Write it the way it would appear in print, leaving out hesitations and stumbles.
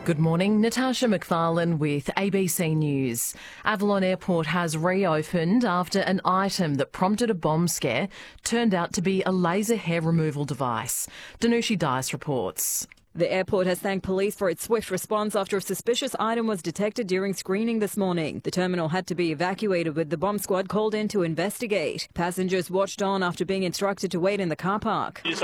Good morning, Natasha McFarlane with ABC News. Avalon Airport has reopened after an item that prompted a bomb scare turned out to be a laser hair removal device. Danushi Dice reports. The airport has thanked police for its swift response after a suspicious item was detected during screening this morning. The terminal had to be evacuated with the bomb squad called in to investigate. Passengers watched on after being instructed to wait in the car park. Use